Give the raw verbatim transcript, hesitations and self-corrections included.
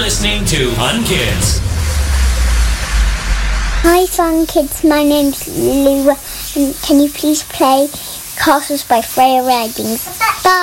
listening to Fun Kids. Hi Fun Kids, my name's Lou, and can you please play Castles by Freya Ridings? Bye!